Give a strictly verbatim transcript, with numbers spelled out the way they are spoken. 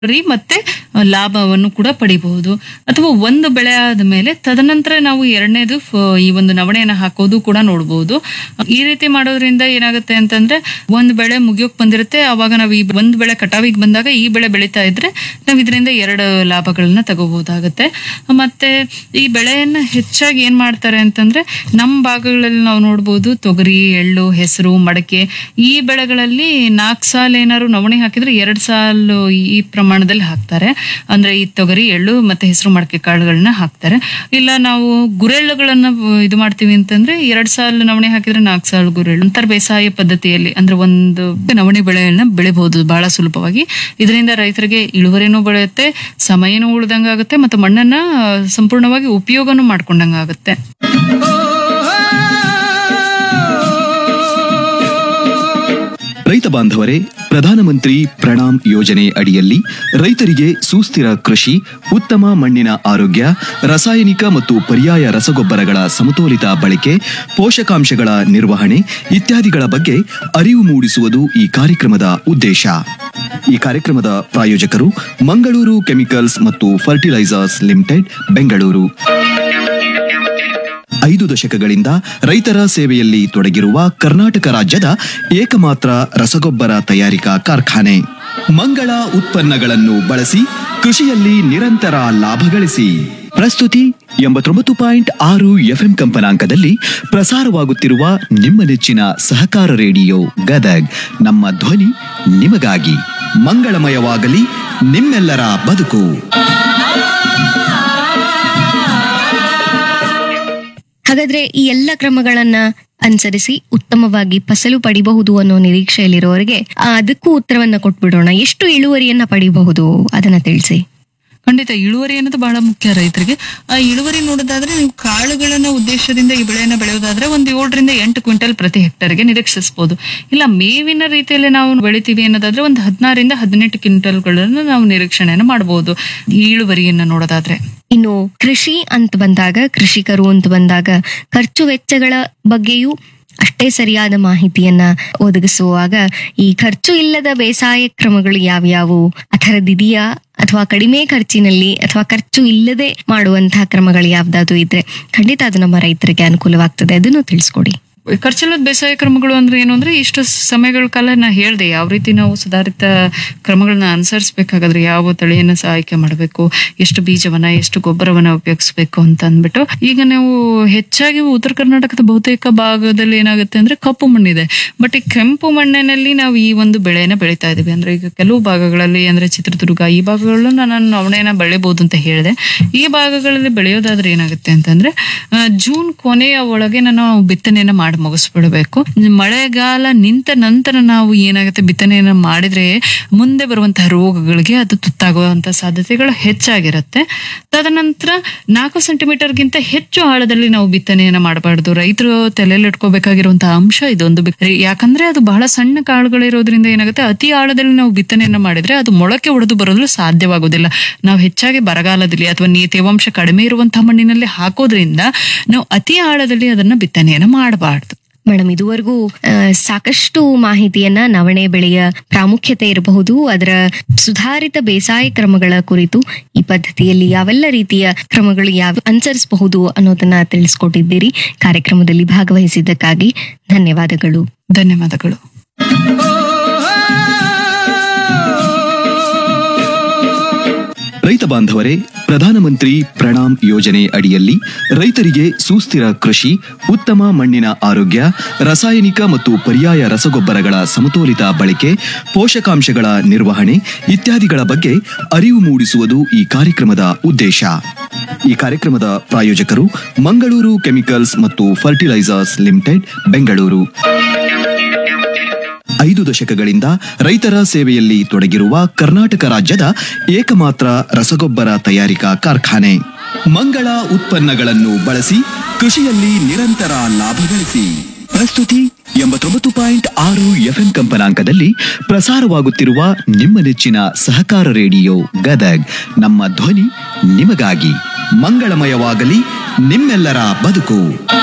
ರೀ ಮತ್ತೆ ಲಾಭವನ್ನು ಕೂಡ ಪಡಿಬಹುದು. ಅಥವಾ ಒಂದು ಬೆಳೆ ಆದ ಮೇಲೆ ತದನಂತರ ನಾವು ಎರಡನೇದು ಈ ಒಂದು ನವಣೆಯನ್ನ ಹಾಕೋದು ಕೂಡ ನೋಡಬಹುದು. ಈ ರೀತಿ ಮಾಡೋದ್ರಿಂದ ಏನಾಗುತ್ತೆ ಅಂತಂದ್ರೆ ಒಂದ್ ಬೆಳೆ ಮುಗಿಯೋಕ್ ಬಂದಿರುತ್ತೆ, ಅವಾಗ ನಾವು ಈ ಒಂದ್ ಬೆಳೆ ಕಟಾವಿಗೆ ಬಂದಾಗ ಈ ಬೆಳೆ ಬೆಳೀತಾ ಇದ್ರೆ ನಾವ್ ಇದರಿಂದ ಎರಡು ಲಾಭಗಳನ್ನ ತಗೋಬಹುದಾಗತ್ತೆ. ಮತ್ತೆ ಈ ಬೆಳೆಯನ್ನ ಹೆಚ್ಚಾಗಿ ಏನ್ ಮಾಡ್ತಾರೆ ಅಂತಂದ್ರೆ ನಮ್ಮ ಭಾಗಗಳಲ್ಲಿ ನಾವು ನೋಡ್ಬೋದು ತೊಗರಿ, ಎಳ್ಳು, ಹೆಸರು, ಮಡಕೆ ಈ ಬೆಳೆಗಳಲ್ಲಿ ನಾಲ್ಕು ಸಾಲ ಏನಾದ್ರು ನವಣೆ ಹಾಕಿದ್ರೆ ಎರಡ್ ಸಾಲು ಈ ಪ್ರಮಾಣದಲ್ಲಿ ಹಾಕ್ತಾರೆ. ಅಂದ್ರೆ ಈ ತೊಗರಿ, ಎಳ್ಳು ಮತ್ತೆ ಹೆಸರು, ಮಡಕೆ ಕಾಳುಗಳನ್ನ ಹಾಕ್ತಾರೆ. ಇಲ್ಲ ನಾವು ಗುರೆಳ್ಳುಗಳನ್ನ ಇದು ಮಾಡ್ತೀವಿ ಅಂತಂದ್ರೆ ಎರಡ್ ಸಾಲು ನವಣೆ ಹಾಕಿದ್ರೆ ನಾಲ್ಕು ಸಾಲು ಗುರೆಳ್ಳು. ಅಂತರ ಬೇಸಾಯ ಪದ್ಧತಿಯಲ್ಲಿ ಅಂದ್ರೆ ಒಂದು ನವಣೆ ಬೆಳೆಯನ್ನ ಬೆಳಿಬಹುದು ಬಹಳ ಸುಲಭವಾಗಿ. ಇದರಿಂದ ರೈತರಿಗೆ ಇಳುವರಿನೂ ಬೆಳೆಯುತ್ತೆ, ಸಮಯನೂ ಉಳಿದಂಗಾಗುತ್ತೆ ಮತ್ತೆ ಮಣ್ಣನ್ನ ಸಂಪೂರ್ಣವಾಗಿ ಉಪಯೋಗನೂ ಮಾಡ್ಕೊಂಡಂಗಾಗುತ್ತೆ. ರೈತ ಬಾಂಧವರೇ, ಪ್ರಧಾನಮಂತ್ರಿ ಪ್ರಣಾಮ್ ಯೋಜನೆ ಅಡಿಯಲ್ಲಿ ರೈತರಿಗೆ ಸುಸ್ಥಿರ ಕೃಷಿ, ಉತ್ತಮ ಮಣ್ಣಿನ ಆರೋಗ್ಯ, ರಾಸಾಯನಿಕ ಮತ್ತು ಪರ್ಯಾಯ ರಸಗೊಬ್ಬರಗಳ ಸಮತೋಲಿತ ಬಳಕೆ, ಪೋಷಕಾಂಶಗಳ ನಿರ್ವಹಣೆ ಇತ್ಯಾದಿಗಳ ಬಗ್ಗೆ ಅರಿವು ಮೂಡಿಸುವುದು ಈ ಕಾರ್ಯಕ್ರಮದ ಉದ್ದೇಶ. ಈ ಕಾರ್ಯಕ್ರಮದ ಪ್ರಾಯೋಜಕರು ಮಂಗಳೂರು ಕೆಮಿಕಲ್ಸ್ ಮತ್ತು ಫರ್ಟಿಲೈಸರ್ಸ್ ಲಿಮಿಟೆಡ್, ಬೆಂಗಳೂರು. ಐದು ದಶಕಗಳಿಂದ ರೈತರ ಸೇವೆಯಲ್ಲಿ ತೊಡಗಿರುವ ಕರ್ನಾಟಕ ರಾಜ್ಯದ ಏಕಮಾತ್ರ ರಸಗೊಬ್ಬರ ತಯಾರಿಕಾ ಕಾರ್ಖಾನೆ. ಮಂಗಳ ಉತ್ಪನ್ನಗಳನ್ನು ಬಳಸಿ ಕೃಷಿಯಲ್ಲಿ ನಿರಂತರ ಲಾಭ ಗಳಿಸಿ. ಪ್ರಸ್ತುತಿ ಎಂಬತ್ತೊಂಬತ್ತು ಪಾಯಿಂಟ್ ಆರು ಎಫ್ಎಂ ಕಂಪನಾಂಕದಲ್ಲಿ ಪ್ರಸಾರವಾಗುತ್ತಿರುವ ನಿಮ್ಮ ನೆಚ್ಚಿನ ಸಹಕಾರ ರೇಡಿಯೋ ಗದಗ್. ನಮ್ಮ ಧ್ವನಿ ನಿಮಗಾಗಿ. ಮಂಗಳಮಯವಾಗಲಿ ನಿಮ್ಮೆಲ್ಲರ ಬದುಕು. ಹಾಗಾದ್ರೆ ಈ ಎಲ್ಲ ಕ್ರಮಗಳನ್ನ ಅನುಸರಿಸಿ ಉತ್ತಮವಾಗಿ ಫಸಲು ಪಡಿಬಹುದು ಅನ್ನೋ ನಿರೀಕ್ಷೆಯಲ್ಲಿರೋರಿಗೆ ಅದಕ್ಕೂ ಉತ್ತರವನ್ನ ಕೊಟ್ಬಿಡೋಣ. ಎಷ್ಟು ಇಳುವರಿಯನ್ನ ಪಡಿಬಹುದು ಅದನ್ನ ತಿಳಿಸಿ. ಖಂಡಿತ ಇಳುವರಿ ಅನ್ನೋದು ಬಹಳ ಮುಖ್ಯ ರೈತರಿಗೆ. ಆ ಇಳುವರಿ ನೋಡೋದಾದ್ರೆ ನೀವು ಕಾಳುಗಳನ್ನ ಉದ್ದೇಶದಿಂದ ಈ ಬೆಳೆಯನ್ನ ಬೆಳೆಯೋದಾದ್ರೆ ಒಂದ್ ಏಳರಿಂದ ಎಂಟು ಕ್ವಿಂಟಲ್ ಪ್ರತಿ ಹೆಕ್ಟರ್ಗೆ ನಿರೀಕ್ಷಿಸಬಹುದು. ಇಲ್ಲ ಮೇವಿನ ರೀತಿಯಲ್ಲಿ ನಾವು ಬೆಳಿತೀವಿ ಅನ್ನೋದಾದ್ರೆ ಒಂದು ಹದಿನಾರರಿಂದ ಹದಿನೆಂಟು ಕ್ವಿಂಟಲ್ಗಳನ್ನ ನಾವು ನಿರೀಕ್ಷಣೆಯನ್ನು ಮಾಡಬಹುದು ಈ ಇಳುವರಿಯನ್ನ ನೋಡೋದಾದ್ರೆ. ಇನ್ನು ಕೃಷಿ ಅಂತ ಬಂದಾಗ, ಕೃಷಿಕರು ಅಂತ ಬಂದಾಗ ಖರ್ಚು ವೆಚ್ಚಗಳ ಬಗ್ಗೆಯೂ ಅಷ್ಟೇ ಸರಿಯಾದ ಮಾಹಿತಿಯನ್ನ ಒದಗಿಸುವಾಗ ಈ ಖರ್ಚು ಇಲ್ಲದ ಬೇಸಾಯ ಕ್ರಮಗಳು ಯಾವ್ಯಾವು, ಆ ಥರದ್ದಿದೆಯಾ ಅಥವಾ ಕಡಿಮೆ ಖರ್ಚಿನಲ್ಲಿ ಅಥವಾ ಖರ್ಚು ಇಲ್ಲದೆ ಮಾಡುವಂತಹ ಕ್ರಮಗಳು ಯಾವ್ದಾದ್ರು ಇದ್ರೆ ಖಂಡಿತ ಅದು ನಮ್ಮ ರೈತರಿಗೆ ಅನುಕೂಲವಾಗ್ತದೆ, ಅದನ್ನು ತಿಳಿಸ್ಕೊಡಿ. ಖರ್ಚಿಲ್ಲದ ಬೇಸಾಯ ಕ್ರಮಗಳು ಅಂದ್ರೆ ಏನು ಅಂದ್ರೆ ಇಷ್ಟು ಸಮಯಗಳ ಕಾಲ ನಾ ಹೇಳ್ದೆ ಯಾವ ರೀತಿ ನಾವು ಸುಧಾರಿತ ಕ್ರಮಗಳನ್ನ ಅನುಸರಿಸಬೇಕಾದ್ರೆ ಯಾವ ತಳಿಯನ್ನ ಸಹ ಆಯ್ಕೆ ಮಾಡಬೇಕು, ಎಷ್ಟು ಬೀಜವನ್ನ ಎಷ್ಟು ಗೊಬ್ಬರವನ್ನ ಉಪಯೋಗಿಸ್ಬೇಕು ಅಂತ ಅಂದ್ಬಿಟ್ಟು. ಈಗ ನಾವು ಹೆಚ್ಚಾಗಿ ಉತ್ತರ ಕರ್ನಾಟಕದ ಬಹುತೇಕ ಭಾಗದಲ್ಲಿ ಏನಾಗುತ್ತೆ ಅಂದ್ರೆ ಕಪ್ಪು ಮಣ್ಣಿದೆ. ಬಟ್ ಈ ಕೆಂಪು ಮಣ್ಣಿನಲ್ಲಿ ನಾವು ಈ ಒಂದು ಬೆಳೆಯನ್ನ ಬೆಳೀತಾ ಇದೀವಿ. ಅಂದ್ರೆ ಈಗ ಕೆಲವು ಭಾಗಗಳಲ್ಲಿ ಅಂದ್ರೆ ಚಿತ್ರದುರ್ಗ ಈ ಭಾಗಗಳಲ್ಲೂ ನಾನು ನವಣೆಯನ್ನ ಬೆಳಿಬಹುದು ಅಂತ ಹೇಳಿದೆ. ಈ ಭಾಗಗಳಲ್ಲಿ ಬೆಳೆಯೋದಾದ್ರೆ ಏನಾಗುತ್ತೆ ಅಂತಂದ್ರೆ ಜೂನ್ ಕೊನೆಯ ಒಳಗೆ ನಾನು ಬಿತ್ತನೆಯನ್ನ ಮಾಡಿ ಮುಗಿಸ್ಬಿಡ್ಬೇಕು. ಮಳೆಗಾಲ ನಿಂತ ನಂತರ ನಾವು ಏನಾಗುತ್ತೆ ಬಿತ್ತನೆಯನ್ನ ಮಾಡಿದ್ರೆ ಮುಂದೆ ಬರುವಂತಹ ರೋಗಗಳಿಗೆ ಅದು ತುತ್ತಾಗುವಂತಹ ಸಾಧ್ಯತೆಗಳು ಹೆಚ್ಚಾಗಿರುತ್ತೆ. ತದನಂತರ ನಾಲ್ಕು ಸೆಂಟಿಮೀಟರ್ಗಿಂತ ಹೆಚ್ಚು ಆಳದಲ್ಲಿ ನಾವು ಬಿತ್ತನೆಯನ್ನ ಮಾಡಬಾರ್ದು. ರೈತರು ತಲೆಯಲ್ಲಿ ಇಟ್ಕೋಬೇಕಾಗಿರುವಂತಹ ಅಂಶ ಇದೊಂದು. ಯಾಕಂದ್ರೆ ಅದು ಬಹಳ ಸಣ್ಣ ಕಾಳುಗಳಿರೋದ್ರಿಂದ ಏನಾಗುತ್ತೆ ಅತಿ ಆಳದಲ್ಲಿ ನಾವು ಬಿತ್ತನೆಯನ್ನ ಮಾಡಿದ್ರೆ ಅದು ಮೊಳಕೆ ಹೊಡೆದು ಬರೋದು ಸಾಧ್ಯವಾಗುದಿಲ್ಲ. ನಾವು ಹೆಚ್ಚಾಗಿ ಬರಗಾಲದಲ್ಲಿ ಅಥವಾ ನೀ ತೇವಾಂಶ ಕಡಿಮೆ ಇರುವಂತಹ ಮಣ್ಣಿನಲ್ಲಿ ಹಾಕೋದ್ರಿಂದ ನಾವು ಅತಿ ಆಳದಲ್ಲಿ ಅದನ್ನ ಬಿತ್ತನೆಯನ್ನ ಮಾಡಬಾರ್ದು. ಮೇಡಮ್, ಇದುವರೆಗೂ ಸಾಕಷ್ಟು ಮಾಹಿತಿಯನ್ನ ನವಣೆ ಬೆಳೆಯ ಪ್ರಾಮುಖ್ಯತೆ ಇರಬಹುದು, ಅದರ ಸುಧಾರಿತ ಬೇಸಾಯ ಕ್ರಮಗಳ ಕುರಿತು, ಈ ಪದ್ಧತಿಯಲ್ಲಿ ಯಾವೆಲ್ಲ ರೀತಿಯ ಕ್ರಮಗಳು ಯಾವ ಅನುಸರಿಸಬಹುದು ಅನ್ನೋದನ್ನ ತಿಳಿಸ್ಕೊಟ್ಟಿದ್ದೀರಿ. ಕಾರ್ಯಕ್ರಮದಲ್ಲಿ ಭಾಗವಹಿಸಿದ್ದಕ್ಕಾಗಿ ಧನ್ಯವಾದಗಳು. ಧನ್ಯವಾದಗಳು. ರೈತ ಬಾಂಧವರೇ, ಪ್ರಧಾನಮಂತ್ರಿ ಪ್ರಣಾಮ್ ಯೋಜನೆ ಅಡಿಯಲ್ಲಿ ರೈತರಿಗೆ ಸುಸ್ಥಿರ ಕೃಷಿ, ಉತ್ತಮ ಮಣ್ಣಿನ ಆರೋಗ್ಯ, ರಾಸಾಯನಿಕ ಮತ್ತು ಪರ್ಯಾಯ ರಸಗೊಬ್ಬರಗಳ ಸಮತೋಲಿತ ಬಳಕೆ, ಪೋಷಕಾಂಶಗಳ ನಿರ್ವಹಣೆ ಇತ್ಯಾದಿಗಳ ಬಗ್ಗೆ ಅರಿವು ಮೂಡಿಸುವುದು ಈ ಕಾರ್ಯಕ್ರಮದ ಉದ್ದೇಶ. ಈ ಕಾರ್ಯಕ್ರಮದ ಪ್ರಾಯೋಜಕರು ಮಂಗಳೂರು ಕೆಮಿಕಲ್ಸ್ ಮತ್ತು ಫರ್ಟಿಲೈಸರ್ಸ್ ಲಿಮಿಟೆಡ್, ಬೆಂಗಳೂರು. ಐದು ದಶಕಗಳಿಂದ ರೈತರ ಸೇವೆಯಲ್ಲಿ ತೊಡಗಿರುವ ಕರ್ನಾಟಕ ರಾಜ್ಯದ ಏಕಮಾತ್ರ ರಸಗೊಬ್ಬರ ತಯಾರಿಕಾ ಕಾರ್ಖಾನೆ. ಮಂಗಳ ಉತ್ಪನ್ನಗಳನ್ನು ಬಳಸಿ ಕೃಷಿಯಲ್ಲಿ ನಿರಂತರ ಲಾಭ ಗಳಿಸಿ. ಪ್ರಸ್ತುತಿ ಎಂಬತ್ತೊಂಬತ್ತು ಪಾಯಿಂಟ್ ಆರು ಎಫ್ಎಂ ಕಂಪನಾಂಕದಲ್ಲಿ ಪ್ರಸಾರವಾಗುತ್ತಿರುವ ನಿಮ್ಮ ನೆಚ್ಚಿನ ಸಹಕಾರ ರೇಡಿಯೋ ಗದಗ್. ನಮ್ಮ ಧ್ವನಿ ನಿಮಗಾಗಿ. ಮಂಗಳಮಯವಾಗಲಿ ನಿಮ್ಮೆಲ್ಲರ ಬದುಕು.